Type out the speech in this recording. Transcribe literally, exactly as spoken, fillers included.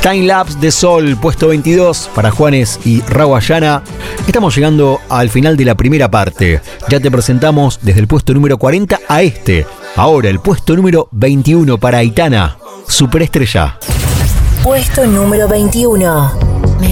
Time Lapse de Sol, puesto veintidós para Juanes y Rawayana. Estamos llegando al final de la primera parte. Ya te presentamos desde el puesto número cuarenta a este. Ahora el puesto número veintiuno para Aitana, Superestrella. Puesto número veintiuno.